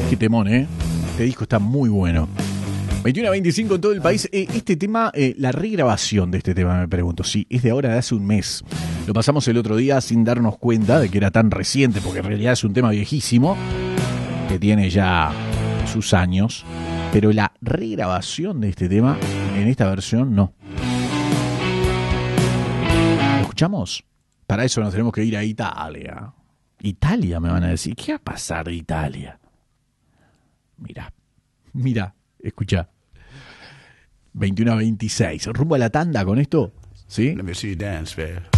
Qué temón, ¿eh? Este disco está muy bueno. 21 a 25 en todo el país. Este tema, la regrabación de este tema, me pregunto. Sí, es de ahora, de hace un mes. Lo pasamos el otro día sin darnos cuenta de que era tan reciente, porque en realidad es un tema viejísimo, que tiene ya sus años. Pero la regrabación de este tema, en esta versión, no. ¿Lo escuchamos? Para eso nos tenemos que ir a Italia. Italia, me van a decir. ¿Qué va a pasar de Italia? Mira, escucha. 21 a 26. Rumbo a la tanda con esto, ¿sí? Let me see you dance, babe.